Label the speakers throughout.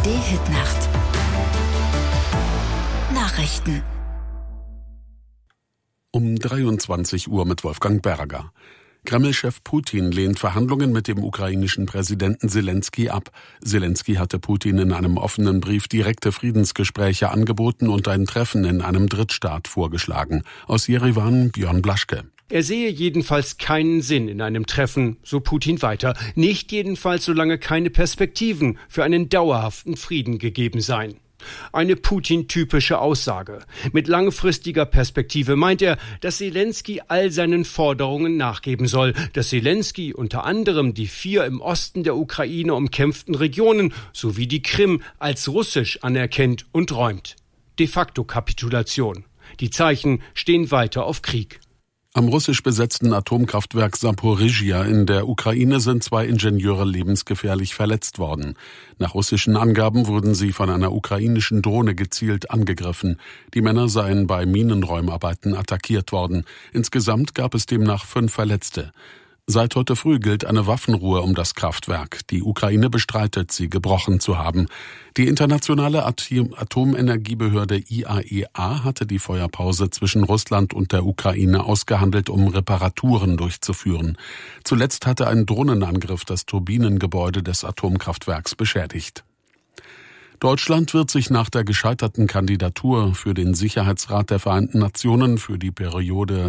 Speaker 1: ARD-Hitnacht. Nachrichten.
Speaker 2: Um 23 Uhr mit Wolfgang Berger. Kreml-Chef Putin lehnt Verhandlungen mit dem ukrainischen Präsidenten Selenskyj ab. Selenskyj hatte Putin in einem offenen Brief direkte Friedensgespräche angeboten und ein Treffen in einem Drittstaat vorgeschlagen. Aus Jerewan Björn Blaschke.
Speaker 3: Er sehe jedenfalls keinen Sinn in einem Treffen, so Putin weiter. Nicht jedenfalls, solange keine Perspektiven für einen dauerhaften Frieden gegeben seien. Eine Putin-typische Aussage. Mit langfristiger Perspektive meint er, dass Selenskyj all seinen Forderungen nachgeben soll, dass Selenskyj unter anderem die 4 im Osten der Ukraine umkämpften Regionen sowie die Krim als russisch anerkennt und räumt. De facto Kapitulation. Die Zeichen stehen weiter auf Krieg.
Speaker 2: Am russisch besetzten Atomkraftwerk Saporizhia in der Ukraine sind 2 Ingenieure lebensgefährlich verletzt worden. Nach russischen Angaben wurden sie von einer ukrainischen Drohne gezielt angegriffen. Die Männer seien bei Minenräumarbeiten attackiert worden. Insgesamt gab es demnach 5 Verletzte. Seit heute früh gilt eine Waffenruhe um das Kraftwerk. Die Ukraine bestreitet, sie gebrochen zu haben. Die internationale Atomenergiebehörde IAEA hatte die Feuerpause zwischen Russland und der Ukraine ausgehandelt, um Reparaturen durchzuführen. Zuletzt hatte ein Drohnenangriff das Turbinengebäude des Atomkraftwerks beschädigt. Deutschland wird sich nach der gescheiterten Kandidatur für den Sicherheitsrat der Vereinten Nationen für die Periode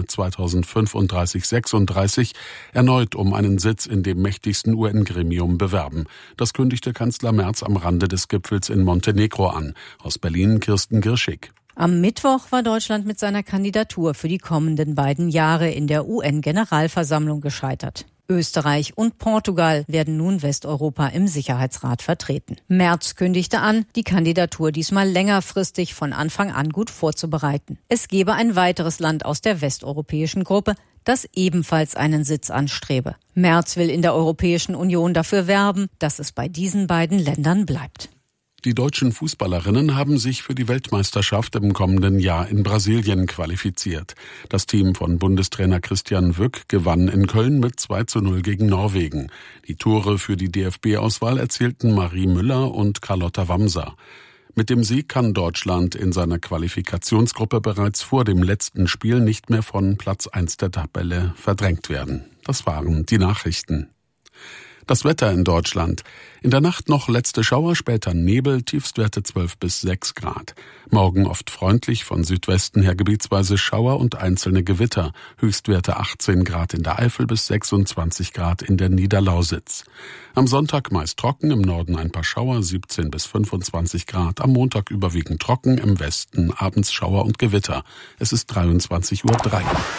Speaker 2: 2035-36 erneut um einen Sitz in dem mächtigsten UN-Gremium bewerben. Das kündigte Kanzler Merz am Rande des Gipfels in Montenegro an. Aus Berlin Kirsten Girschig.
Speaker 4: Am Mittwoch war Deutschland mit seiner Kandidatur für die kommenden beiden Jahre in der UN-Generalversammlung gescheitert. Österreich und Portugal werden nun Westeuropa im Sicherheitsrat vertreten. Merz kündigte an, die Kandidatur diesmal längerfristig von Anfang an gut vorzubereiten. Es gebe ein weiteres Land aus der westeuropäischen Gruppe, das ebenfalls einen Sitz anstrebe. Merz will in der Europäischen Union dafür werben, dass es bei diesen beiden Ländern bleibt.
Speaker 2: Die deutschen Fußballerinnen haben sich für die Weltmeisterschaft im kommenden Jahr in Brasilien qualifiziert. Das Team von Bundestrainer Christian Wück gewann in Köln mit 2:0 gegen Norwegen. Die Tore für die DFB-Auswahl erzielten Marie Müller und Carlotta Wamser. Mit dem Sieg kann Deutschland in seiner Qualifikationsgruppe bereits vor dem letzten Spiel nicht mehr von Platz 1 der Tabelle verdrängt werden. Das waren die Nachrichten. Das Wetter in Deutschland. In der Nacht noch letzte Schauer, später Nebel, Tiefstwerte 12 bis 6 Grad. Morgen oft freundlich, von Südwesten her gebietsweise Schauer und einzelne Gewitter. Höchstwerte 18 Grad in der Eifel bis 26 Grad in der Niederlausitz. Am Sonntag meist trocken, im Norden ein paar Schauer, 17 bis 25 Grad. Am Montag überwiegend trocken, im Westen abends Schauer und Gewitter. Es ist 23:03 Uhr.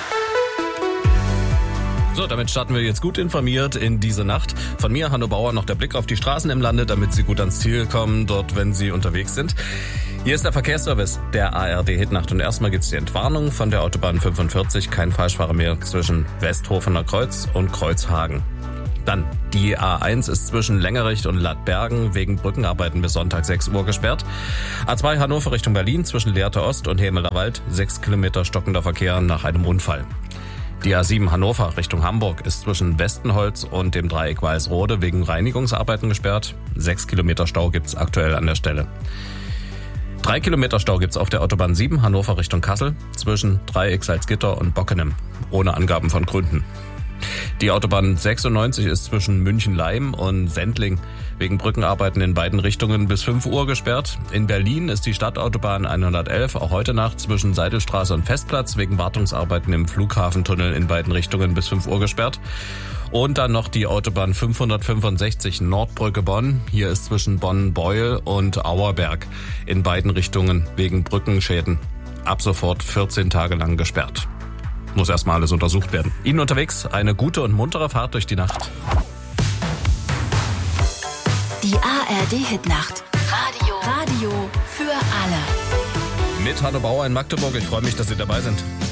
Speaker 5: So, damit starten wir jetzt gut informiert in diese Nacht. Von mir, Hanno Bauer, noch der Blick auf die Straßen im Lande, damit Sie gut ans Ziel kommen, dort, wenn Sie unterwegs sind. Hier ist der Verkehrsservice der ARD-Hitnacht und erstmal gibt's die Entwarnung von der Autobahn 45, kein Falschfahrer mehr zwischen Westhofener Kreuz und Kreuzhagen. Dann, die A1 ist zwischen Längerich und Lattbergen wegen Brückenarbeiten bis Sonntag 6 Uhr gesperrt. A2 Hannover Richtung Berlin zwischen Lehrte Ost und Hemeler Wald, 6 Kilometer stockender Verkehr nach einem Unfall. Die A7 Hannover Richtung Hamburg ist zwischen Westenholz und dem Dreieck Walsrode wegen Reinigungsarbeiten gesperrt. 6 Kilometer Stau gibt's aktuell an der Stelle. 3 Kilometer Stau gibt's auf der Autobahn 7 Hannover Richtung Kassel zwischen Dreieck Salzgitter und Bockenem, ohne Angaben von Gründen. Die Autobahn 96 ist zwischen München-Leim und Sendling wegen Brückenarbeiten in beiden Richtungen bis 5 Uhr gesperrt. In Berlin ist die Stadtautobahn 111 auch heute Nacht zwischen Seidelstraße und Festplatz wegen Wartungsarbeiten im Flughafentunnel in beiden Richtungen bis 5 Uhr gesperrt. Und dann noch die Autobahn 565 Nordbrücke Bonn. Hier ist zwischen Bonn-Beuel und Auerberg in beiden Richtungen wegen Brückenschäden ab sofort 14 Tage lang gesperrt. Muss erstmal alles untersucht werden. Ihnen unterwegs eine gute und muntere Fahrt durch die Nacht.
Speaker 1: Die ARD-Hitnacht. Radio für alle.
Speaker 5: Mit Hanno Bauer in Magdeburg. Ich freue mich, dass Sie dabei sind.